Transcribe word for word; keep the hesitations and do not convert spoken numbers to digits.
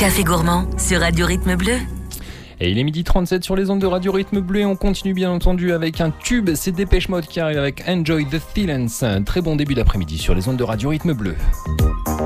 Café Gourmand sur Radio Rythme Bleu. Et il est midi trente-sept sur les ondes de Radio Rythme Bleu et on continue bien entendu avec un tube, c'est Dépêche Mode qui arrive avec Enjoy the Silence. Un très bon début d'après-midi sur les ondes de Radio Rythme Bleu.